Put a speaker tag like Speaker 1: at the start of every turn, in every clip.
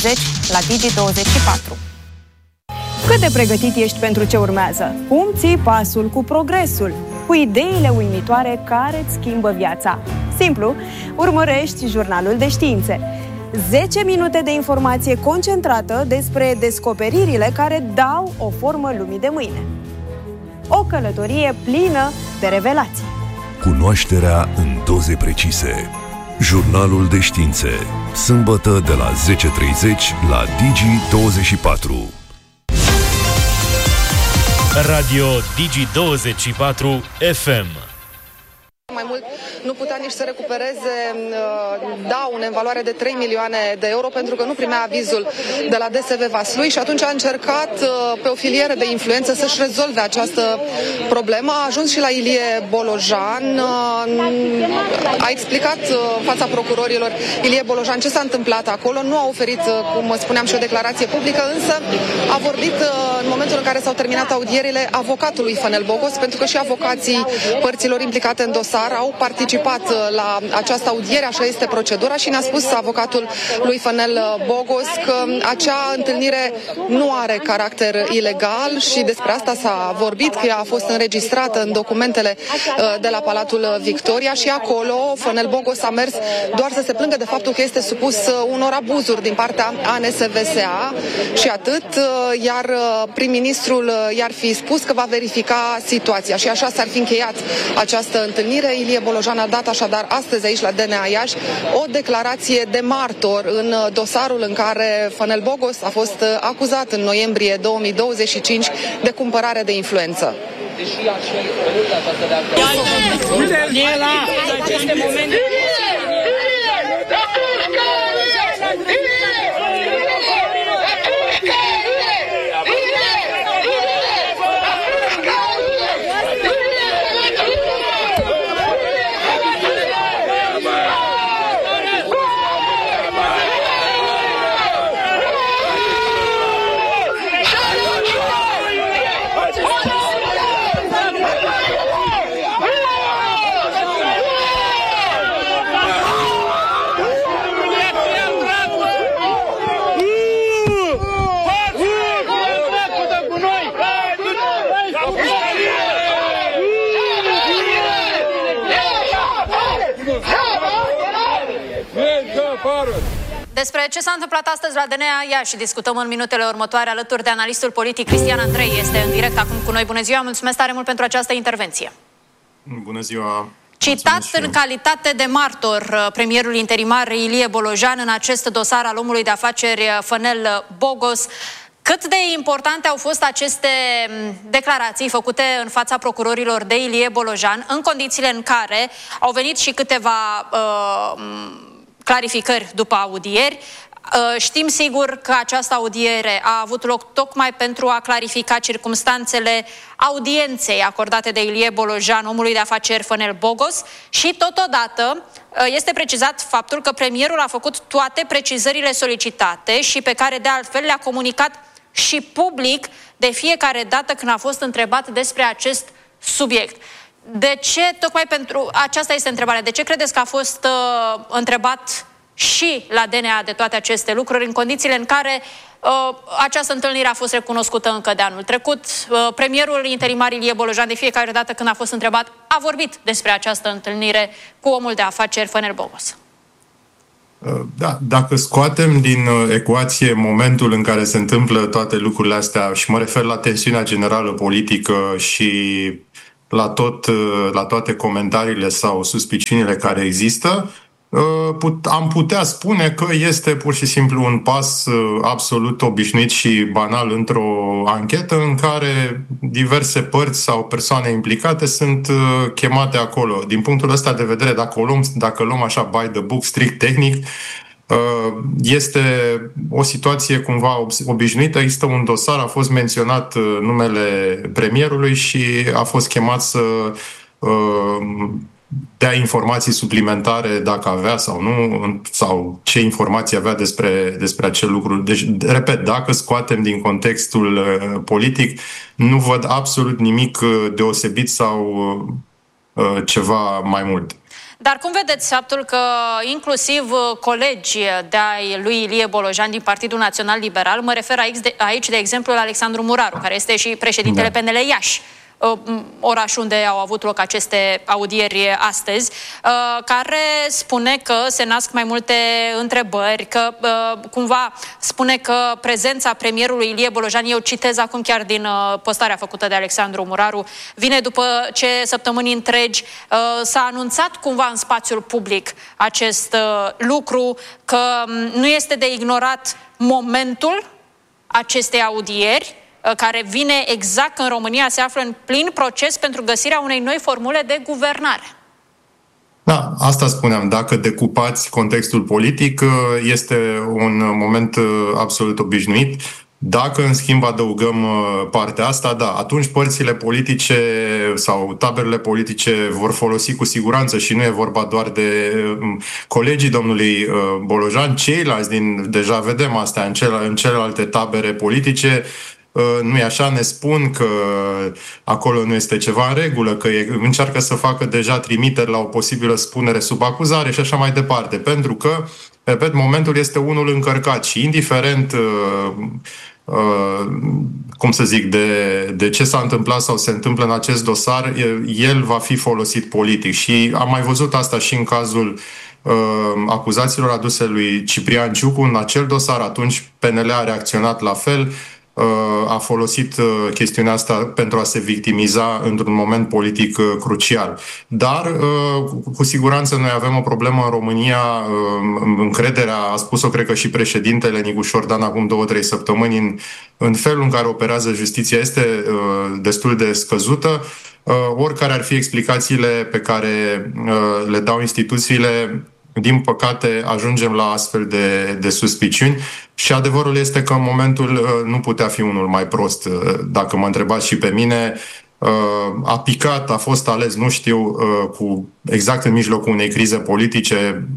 Speaker 1: 10:30 la Digi24.
Speaker 2: Cât de pregătit ești pentru ce urmează? Cum ții pasul cu progresul? Cu ideile uimitoare care îți schimbă viața? Simplu, urmărești Jurnalul de Științe. 10 minute de informație concentrată despre descoperirile care dau o formă lumii de mâine. O călătorie plină de revelații.
Speaker 3: Cunoașterea în doze precise. Jurnalul de Științe. Sâmbătă de la 10:30 la Digi24.
Speaker 4: Radio Digi24 FM.
Speaker 5: Mai mult nu putea nici să recupereze daune în valoare de 3 milioane de euro pentru că nu primea avizul de la DSV Vaslui și atunci a încercat pe o filieră de influență să-și rezolve această problemă. A ajuns și la Ilie Bolojan, a explicat în fața procurorilor Ilie Bolojan ce s-a întâmplat acolo, nu a oferit, cum spuneam, și o declarație publică, însă a vorbit în momentul în care s-au terminat audierile avocatului Fănel Bogos, pentru că și avocații părților implicate în dosar au participat la această audiere, așa este procedura, și ne-a spus avocatul lui Fănel Bogos că acea întâlnire nu are caracter ilegal și despre asta s-a vorbit, că ea a fost înregistrată în documentele de la Palatul Victoria și acolo Fănel Bogos a mers doar să se plângă de faptul că este supus unor abuzuri din partea ANSVSA și atât, iar prim-ministrul i-ar fi spus că va verifica situația și așa s-ar fi încheiat această întâlnire. Ilie Bolojan a dat așadar astăzi aici la DNA Iași o declarație de martor în dosarul în care Fănel Bogos a fost acuzat în noiembrie 2025 de cumpărare de influență.
Speaker 1: Despre ce s-a întâmplat astăzi la DNA Iași discutăm în minutele următoare alături de analistul politic Cristian Andrei. Este în direct acum cu noi. Bună ziua, mulțumesc tare mult pentru această intervenție.
Speaker 6: Bună ziua.
Speaker 1: Citat în calitate de martor premierul interimar Ilie Bolojan în acest dosar al omului de afaceri Fănel Bogos. Cât de importante au fost aceste declarații făcute în fața procurorilor de Ilie Bolojan în condițiile în care au venit și câteva clarificări după audieri. Știm sigur că această audiere a avut loc tocmai pentru a clarifica circumstanțele audienței acordate de Ilie Bolojan, omului de afaceri Fănel Bogos, și totodată este precizat faptul că premierul a făcut toate precizările solicitate și pe care de altfel le-a comunicat și public de fiecare dată când a fost întrebat despre acest subiect. De ce, tocmai pentru aceasta este întrebarea, de ce credeți că a fost întrebat și la DNA de toate aceste lucruri în condițiile în care această întâlnire a fost recunoscută încă de anul trecut? Premierul interimar Ilie Bolojan de fiecare dată când a fost întrebat a vorbit despre această întâlnire cu omul de afaceri Fănel Bogos.
Speaker 6: Da, dacă scoatem din ecuație momentul în care se întâmplă toate lucrurile astea și mă refer la tensiunea generală politică și la toate comentariile sau suspiciunile care există, am putea spune că este pur și simplu un pas absolut obișnuit și banal într-o anchetă în care diverse părți sau persoane implicate sunt chemate acolo. Din punctul ăsta de vedere, dacă luăm așa by the book, strict tehnic, este o situație cumva obișnuită. Există un dosar, a fost menționat numele premierului și a fost chemat să dea informații suplimentare dacă avea sau nu, sau ce informații avea despre acel lucru. Deci, repet, dacă scoatem din contextul politic, nu văd absolut nimic deosebit sau ceva mai mult.
Speaker 1: Dar cum vedeți faptul că inclusiv colegi de-ai lui Ilie Bolojan din Partidul Național Liberal, mă refer aici de exemplu la Alexandru Muraru, care este și președintele PNL Iași, oraș unde au avut loc aceste audieri astăzi, care spune că se nasc mai multe întrebări, că cumva spune că prezența premierului Ilie Bolojan, eu citez acum chiar din postarea făcută de Alexandru Muraru, vine după ce săptămâni întregi s-a anunțat cumva în spațiul public acest lucru, că nu este de ignorat momentul acestei audieri, care vine exact când România se află în plin proces pentru găsirea unei noi formule de guvernare.
Speaker 6: Da, asta spuneam. Dacă decupați contextul politic, este un moment absolut obișnuit. Dacă, în schimb, adăugăm partea asta, da, atunci părțile politice sau taberele politice vor folosi cu siguranță, și nu e vorba doar de colegii domnului Bolojan, ceilalți deja vedem asta în celelalte tabere politice. Nu e așa, ne spun că acolo nu este ceva în regulă, că încearcă să facă deja trimiteri la o posibilă spunere sub acuzare și așa mai departe, pentru că, repet, momentul este unul încărcat și indiferent cum să zic, de ce s-a întâmplat sau se întâmplă în acest dosar, el va fi folosit politic. Și am mai văzut asta și în cazul acuzațiilor aduse lui Ciprian Ciucu în acel dosar. Atunci PNL a reacționat la fel, a folosit chestiunea asta pentru a se victimiza într-un moment politic crucial. Dar, cu siguranță, noi avem o problemă în România, încrederea, a spus-o, cred că și președintele Nicu Șordan acum 2-3 săptămâni, în felul în care operează justiția este destul de scăzută. Oricare ar fi explicațiile pe care le dau instituțiile, din păcate, ajungem la astfel de suspiciuni și adevărul este că în momentul nu putea fi unul mai prost. Dacă mă întrebați și pe mine, a picat, a fost ales, nu știu, exact în mijlocul unei crize politice.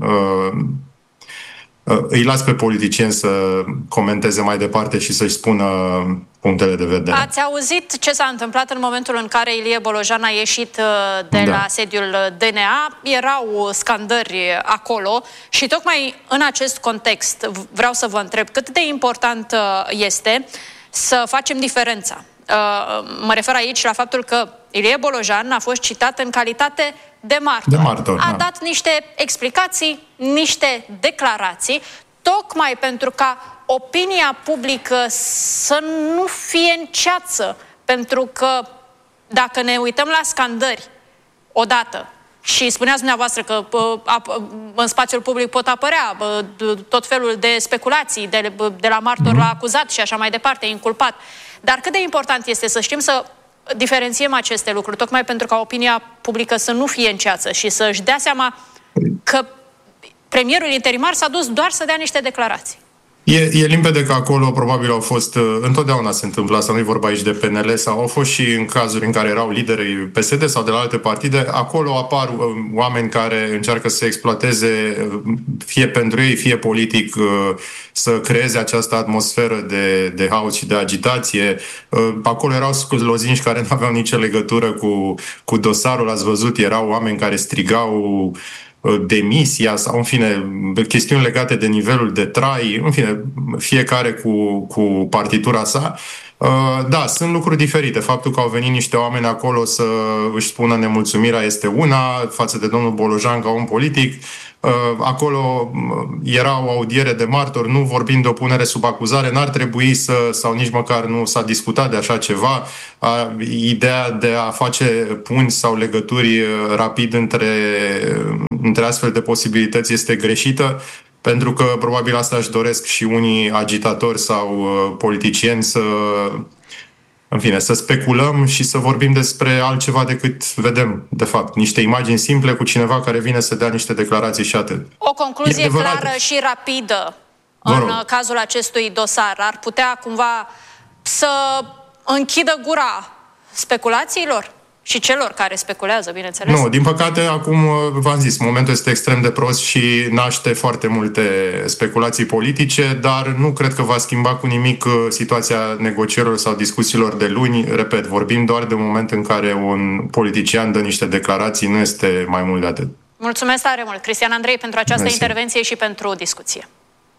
Speaker 6: Îi las pe politicieni să comenteze mai departe și să-și spună punctele de vedere.
Speaker 1: Ați auzit ce s-a întâmplat în momentul în care Ilie Bolojan a ieșit de la sediul DNA? Erau scandări acolo și tocmai în acest context vreau să vă întreb cât de important este să facem diferența. Mă refer aici la faptul că Ilie Bolojan a fost citat în calitate de martor. A dat niște explicații, niște declarații, tocmai pentru ca opinia publică să nu fie în ceață. Pentru că dacă ne uităm la scandări odată, și spuneați dumneavoastră că în spațiul public pot apărea tot felul de speculații, de la martor la acuzat și așa mai departe, inculpat. Dar cât de important este să știm să diferențiem aceste lucruri, tocmai pentru ca opinia publică să nu fie în ceață și să-și dea seama că premierul interimar s-a dus doar să dea niște declarații.
Speaker 6: E limpede că acolo probabil au fost, întotdeauna se întâmplă asta, nu e vorba aici de PNL, sau au fost și în cazuri în care erau liderii PSD sau de la alte partide, acolo apar oameni care încearcă să exploateze, fie pentru ei, fie politic, să creeze această atmosferă de haos și de agitație. Acolo erau sculozinși care nu aveau nicio legătură cu dosarul, ați văzut, erau oameni care strigau demisia sau, în fine, chestiuni legate de nivelul de trai, în fine, fiecare cu partitura sa. Da, sunt lucruri diferite. Faptul că au venit niște oameni acolo să își spună nemulțumirea este una față de domnul Bolojan ca om politic. Acolo era o audiere de martori, nu vorbind de o punere sub acuzare, n-ar trebui sau nici măcar nu s-a discutat de așa ceva. Ideea de a face punți sau legături rapid între astfel de posibilități este greșită, pentru că probabil asta își doresc și unii agitatori sau politicieni să speculăm și să vorbim despre altceva decât vedem, de fapt. Niște imagini simple cu cineva care vine să dea niște declarații și atât.
Speaker 1: O concluzie clară și rapidă în cazul acestui dosar ar putea cumva să închidă gura speculațiilor? Și celor care speculează, bineînțeles.
Speaker 6: Nu, din păcate, acum v-am zis, momentul este extrem de prost și naște foarte multe speculații politice, dar nu cred că va schimba cu nimic situația negocierilor sau discuțiilor de luni. Repet, vorbim doar de un moment în care un politician dă niște declarații, nu este mai mult de atât.
Speaker 1: Mulțumesc tare mult, Cristian Andrei, pentru această intervenție și pentru discuție.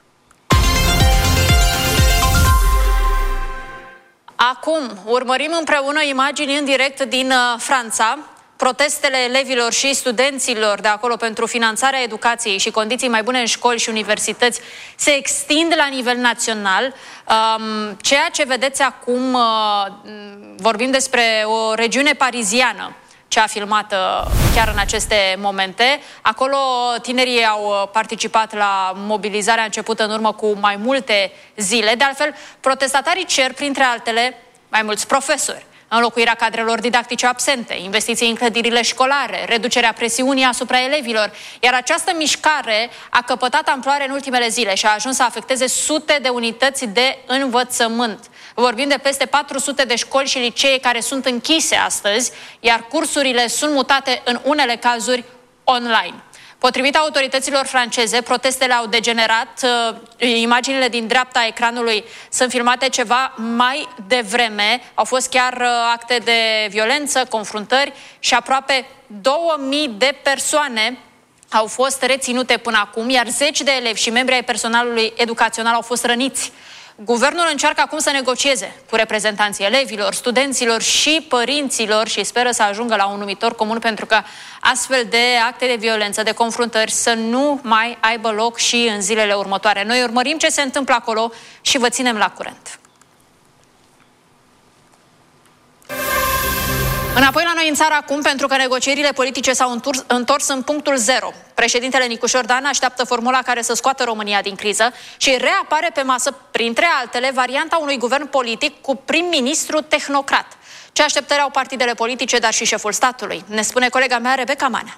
Speaker 1: Acum urmărim împreună imagini în direct din Franța. Protestele elevilor și studenților de acolo pentru finanțarea educației și condiții mai bune în școli și universități se extind la nivel național. Ceea ce vedeți acum, vorbim despre o regiune pariziană ce a filmat chiar în aceste momente. Acolo tinerii au participat la mobilizarea începută în urmă cu mai multe zile. De altfel, protestatarii cer, printre altele, mai mulți profesori, înlocuirea cadrelor didactice absente, investiții în clădirile școlare, reducerea presiunii asupra elevilor. Iar această mișcare a căpătat amploare în ultimele zile și a ajuns să afecteze sute de unități de învățământ. Vorbim de peste 400 de școli și licee care sunt închise astăzi, iar cursurile sunt mutate în unele cazuri online. Potrivit autorităților franceze, protestele au degenerat. Imaginile din dreapta ecranului sunt filmate ceva mai devreme. Au fost chiar acte de violență, confruntări și aproape 2000 de persoane au fost reținute până acum, iar zeci de elevi și membri ai personalului educațional au fost răniți. Guvernul încearcă acum să negocieze cu reprezentanții elevilor, studenților și părinților și speră să ajungă la un numitor comun pentru că astfel de acte de violență, de confruntări să nu mai aibă loc și în zilele următoare. Noi urmărim ce se întâmplă acolo și vă ținem la curent. Înapoi la noi în țară acum, pentru că negocierile politice s-au întors în punctul zero. Președintele Nicușor Dan așteaptă formula care să scoată România din criză și reapare pe masă, printre altele, varianta unui guvern politic cu prim-ministru tehnocrat. Ce așteptări au partidele politice, dar și șeful statului? Ne spune colega mea, Rebecca Manea.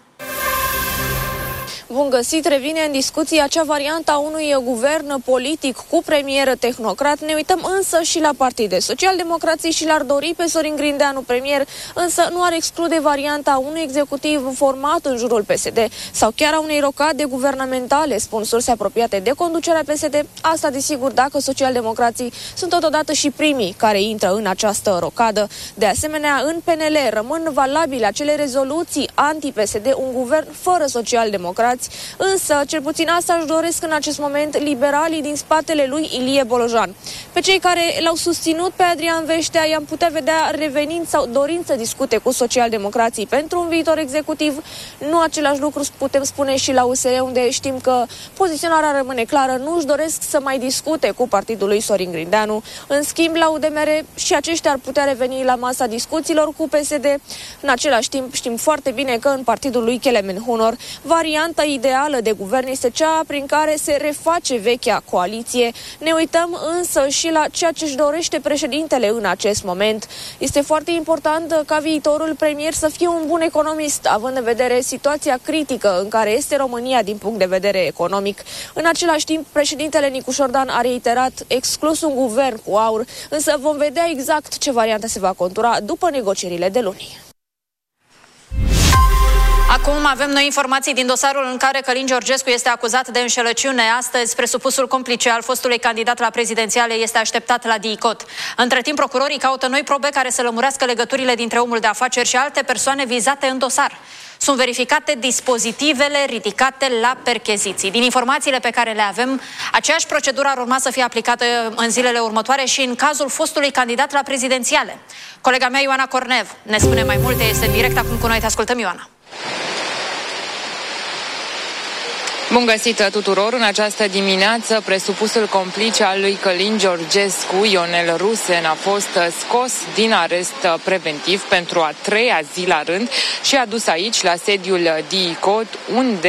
Speaker 7: Bun găsit, revine în discuție acea variantă a unui guvern politic cu premier tehnocrat. Ne uităm însă și la partide. Socialdemocrații și l-ar dori pe Sorin Grindeanu premier, însă nu ar exclude varianta unui executiv format în jurul PSD sau chiar a unei rocade guvernamentale, spun surse apropiate de conducerea PSD. Asta, desigur, dacă socialdemocrații sunt totodată și primii care intră în această rocadă. De asemenea, în PNL rămân valabile acele rezoluții anti-PSD, un guvern fără socialdemocrați. Însă, cel puțin asta își doresc în acest moment liberalii din spatele lui Ilie Bolojan. Pe cei care l-au susținut pe Adrian Veștea i-am putea vedea revenind sau dorind să discute cu socialdemocrații pentru un viitor executiv. Nu același lucru putem spune și la USR, unde știm că poziționarea rămâne clară, nu își doresc să mai discute cu partidul lui Sorin Grindeanu. În schimb, la UDMR și aceștia ar putea reveni la masa discuțiilor cu PSD. În același timp, știm foarte bine că în partidul lui Kelemen Hunor, varianta ideală de guvern este cea prin care se reface vechea coaliție. Ne uităm însă și la ceea ce își dorește președintele în acest moment. Este foarte important ca viitorul premier să fie un bun economist, având în vedere situația critică în care este România din punct de vedere economic. În același timp, președintele Nicușor Dan a reiterat exclus un guvern cu aur, însă vom vedea exact ce variantă se va contura după negocierile de luni.
Speaker 1: Acum avem noi informații din dosarul în care Călin Georgescu este acuzat de înșelăciune. Astăzi, presupusul complice al fostului candidat la prezidențiale este așteptat la DICOT. Între timp, procurorii caută noi probe care să lămurească legăturile dintre omul de afaceri și alte persoane vizate în dosar. Sunt verificate dispozitivele ridicate la percheziții. Din informațiile pe care le avem, aceeași procedură ar urma să fie aplicată în zilele următoare și în cazul fostului candidat la prezidențiale. Colega mea, Ioana Cornev, ne spune mai multe, este în direct acum cu noi. Te ascultăm, Ioana.
Speaker 8: Bun găsit tuturor! În această dimineață, presupusul complice al lui Călin Georgescu, Ionel Rusen, a fost scos din arest preventiv pentru a 3-a zi la rând și adus aici, la sediul DICOT, unde